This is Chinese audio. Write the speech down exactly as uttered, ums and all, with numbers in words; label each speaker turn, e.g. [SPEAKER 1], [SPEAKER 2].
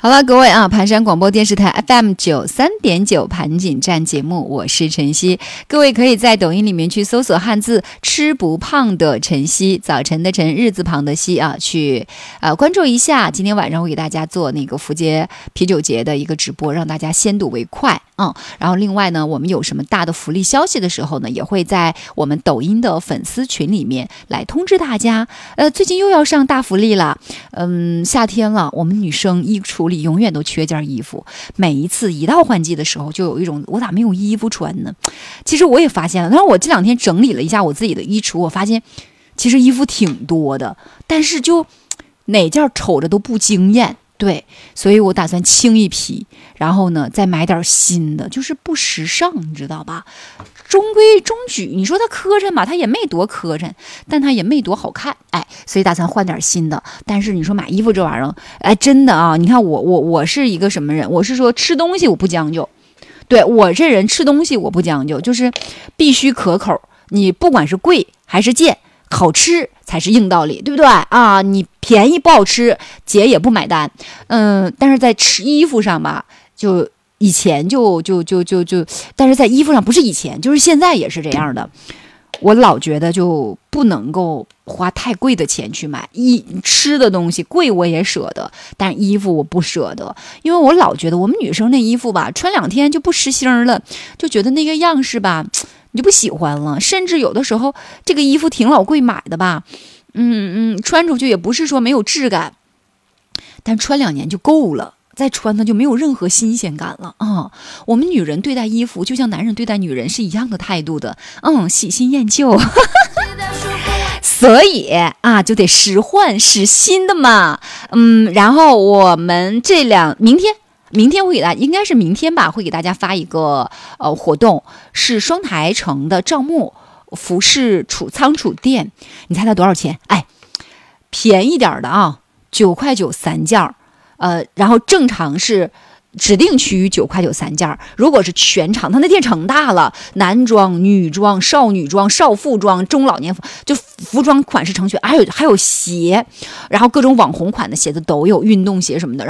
[SPEAKER 1] 好了，各位啊，盘山广播电视台 F M 九三点九盘锦站节目，我是晨曦。各位可以在抖音里面去搜索汉字吃不胖的晨曦，早晨的晨，日字旁的曦啊，去呃关注一下。今天晚上会给大家做那个福节啤酒节的一个直播，让大家先睹为快啊、嗯。然后另外呢，我们有什么大的福利消息的时候呢，也会在我们抖音的粉丝群里面来通知大家。呃，最近又要上大福利了，嗯，夏天了，我们女生衣橱里永远都缺件衣服，每一次一到换季的时候，就有一种我咋没有衣服穿呢？其实我也发现了，但是我这两天整理了一下我自己的衣橱，我发现其实衣服挺多的，但是就哪件瞅着都不惊艳。对，所以我打算清一批，然后呢再买点新的，就是不时尚，你知道吧？中规中矩，你说它磕碜吧，它也没多磕碜，但它也没多好看，哎，所以打算换点新的。但是你说买衣服这玩意儿，哎，真的啊，你看我我我是一个什么人？我是说吃东西我不将就，对我这人吃东西我不将就，就是必须可口，你不管是贵还是贱。好吃才是硬道理，对不对啊？你便宜不好吃，姐也不买单。嗯，但是在吃衣服上吧，就以前就就就就就，但是在衣服上不是以前，就是现在也是这样的。我老觉得就不能够花太贵的钱去买衣吃的东西，贵我也舍得，但是衣服我不舍得，因为我老觉得我们女生那衣服吧，穿两天就不时兴了，就觉得那个样式吧。你就不喜欢了，甚至有的时候这个衣服挺老贵买的吧，嗯嗯，穿出去也不是说没有质感，但穿两年就够了，再穿它就没有任何新鲜感了啊、嗯！我们女人对待衣服就像男人对待女人是一样的态度的，嗯，喜新厌旧，所以啊就得时换时新的嘛，嗯，然后我们这两明天。明天会给大家，应该是明天吧，会给大家发一个呃活动，是双台城的赵木服饰储仓储店，你猜它多少钱？哎，便宜点的啊，九块九三件，呃，然后正常是指定区域九块九三件，如果是全场，它那店成大了，男装、女装、少女装、少妇装、中老年服，就服装款式成全，还有还有鞋，然后各种网红款的鞋子都有，运动鞋什么的。